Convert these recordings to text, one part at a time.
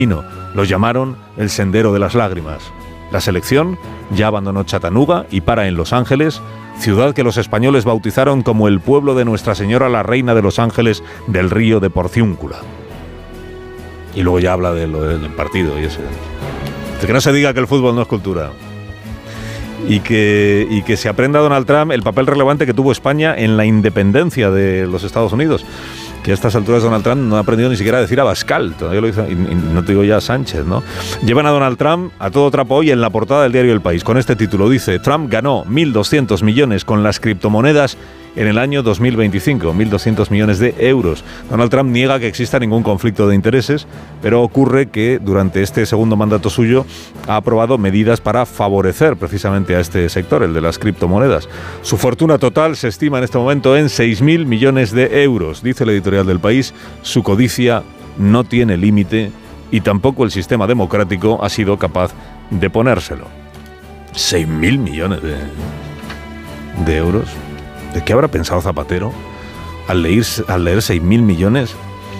Los llamaron el Sendero de las Lágrimas. La selección ya abandonó Chattanooga y para en Los Ángeles, ciudad que los españoles bautizaron como el pueblo de Nuestra Señora la Reina de los Ángeles del Río de Porciúncula. Y luego ya habla del partido y eso. De que no se diga que el fútbol no es cultura. Y que se aprenda Donald Trump el papel relevante que tuvo España en la independencia de los Estados Unidos. Que a estas alturas Donald Trump no ha aprendido ni siquiera a decir Abascal, todavía lo hizo, y no te digo ya Sánchez, ¿no? Llevan a Donald Trump a todo trapo hoy en la portada del diario El País. Con este título dice: Trump ganó 1.200 millones con las criptomonedas en el año 2025, 1.200 millones de euros. Donald Trump niega que exista ningún conflicto de intereses, pero ocurre que durante este segundo mandato suyo ha aprobado medidas para favorecer precisamente a este sector, el de las criptomonedas. Su fortuna total se estima en este momento en 6.000 millones de euros. Dice el editorial del País: su codicia no tiene límite y tampoco el sistema democrático ha sido capaz de ponérselo. 6.000 millones de euros. ¿De qué habrá pensado Zapatero al leer 6.000 millones?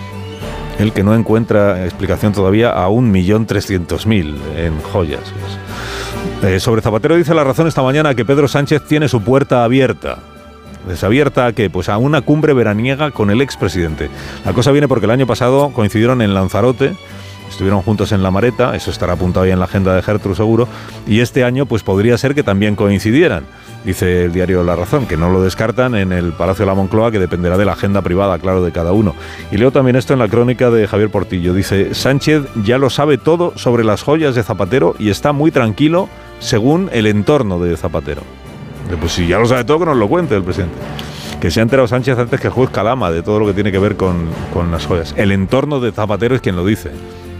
El que no encuentra explicación todavía a 1.300.000 en joyas. Sobre Zapatero dice La Razón esta mañana que Pedro Sánchez tiene su puerta abierta. ¿Desabierta a qué? Pues a una cumbre veraniega con el expresidente. La cosa viene porque el año pasado coincidieron en Lanzarote, estuvieron juntos en La Mareta, eso estará apuntado ahí en la agenda de Gertrude seguro, y este año pues podría ser que también coincidieran. Dice el diario La Razón, que no lo descartan en el Palacio de la Moncloa, que dependerá de la agenda privada, claro, de cada uno. Y leo también esto en la crónica de Javier Portillo. Dice: Sánchez ya lo sabe todo sobre las joyas de Zapatero y está muy tranquilo según el entorno de Zapatero. Pues si ya lo sabe todo, que nos lo cuente el presidente. Que se ha enterado Sánchez antes que el juez Calama de todo lo que tiene que ver con las joyas. El entorno de Zapatero es quien lo dice.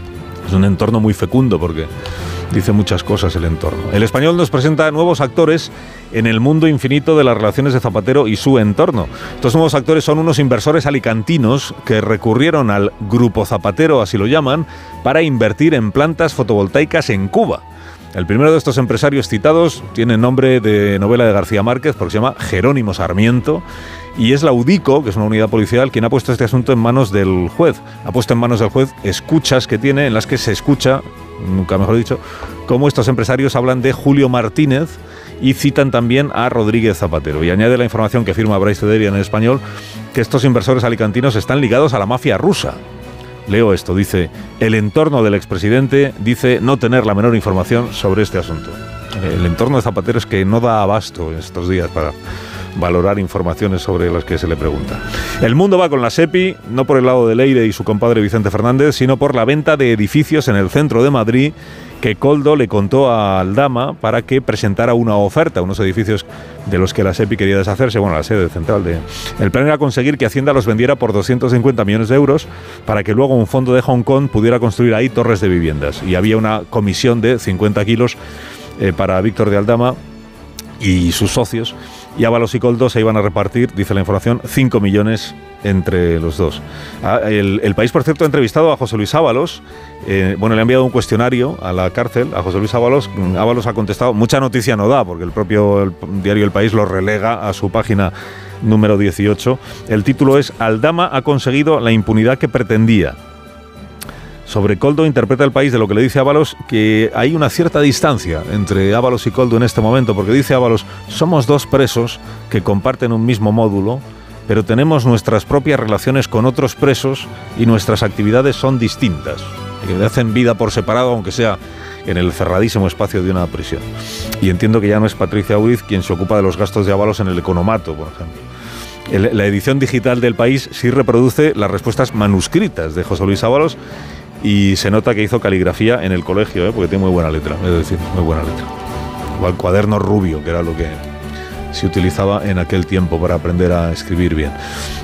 Es un entorno muy fecundo porque dice muchas cosas el entorno. El Español nos presenta nuevos actores en el mundo infinito de las relaciones de Zapatero y su entorno. Estos nuevos actores son unos inversores alicantinos que recurrieron al Grupo Zapatero, así lo llaman, para invertir en plantas fotovoltaicas en Cuba. El primero de estos empresarios citados tiene nombre de novela de García Márquez porque se llama Jerónimo Sarmiento y es la UDICO, que es una unidad policial, quien ha puesto este asunto en manos del juez. Ha puesto en manos del juez escuchas que tiene, en las que se escucha, nunca mejor dicho, cómo estos empresarios hablan de Julio Martínez y citan también a Rodríguez Zapatero. Y añade la información que firma Bryce Deria en el Español, que estos inversores alicantinos están ligados a la mafia rusa. Leo esto, dice: el entorno del expresidente dice no tener la menor información sobre este asunto. El entorno de Zapatero es que no da abasto estos días para valorar informaciones sobre las que se le pregunta. El Mundo va con la SEPI, no por el lado de Leire y su compadre Vicente Fernández, sino por la venta de edificios en el centro de Madrid que Koldo le contó a Aldama para que presentara una oferta, unos edificios de los que la SEPI quería deshacerse, bueno, la sede central de... El plan era conseguir que Hacienda los vendiera por 250 millones de euros para que luego un fondo de Hong Kong pudiera construir ahí torres de viviendas. Y había una comisión de 50 kilos para Víctor de Aldama y sus socios, y Ábalos y Koldo se iban a repartir, dice la información, 5 millones entre los dos. El País, por cierto, ha entrevistado a José Luis Ábalos. Le ha enviado un cuestionario a la cárcel a José Luis Ábalos. Ábalos ha contestado, mucha noticia no da, porque el propio diario El País lo relega a su página número 18. El título es: Aldama ha conseguido la impunidad que pretendía. Sobre Koldo interpreta El País de lo que le dice Ábalos que hay una cierta distancia entre Ábalos y Koldo en este momento, porque dice Ábalos: somos dos presos que comparten un mismo módulo, pero tenemos nuestras propias relaciones con otros presos y nuestras actividades son distintas, que hacen vida por separado, aunque sea en el cerradísimo espacio de una prisión. Y entiendo que ya no es Patricia Uriz quien se ocupa de los gastos de Ábalos en el Economato, por ejemplo. La edición digital del País sí reproduce las respuestas manuscritas de José Luis Ábalos y se nota que hizo caligrafía en el colegio, porque tiene muy buena letra, es decir, muy buena letra. O el cuaderno rubio, que era lo que se utilizaba en aquel tiempo para aprender a escribir bien.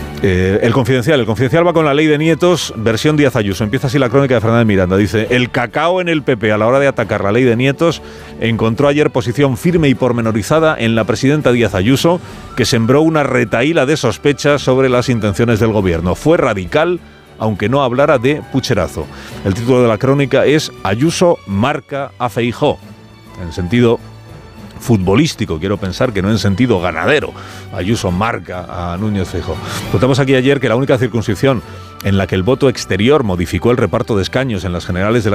El Confidencial va con la ley de nietos, versión Díaz Ayuso. Empieza así la crónica de Fernández Miranda. Dice: el cacao en el PP a la hora de atacar la ley de nietos encontró ayer posición firme y pormenorizada en la presidenta Díaz Ayuso, que sembró una retahíla de sospechas sobre las intenciones del gobierno. Fue radical, aunque no hablara de pucherazo. El título de la crónica es: Ayuso marca a Feijóo, en sentido futbolístico, quiero pensar, que no en sentido ganadero. Ayuso marca a Núñez Feijóo. Contamos aquí ayer que la única circunscripción en la que el voto exterior modificó el reparto de escaños en las generales del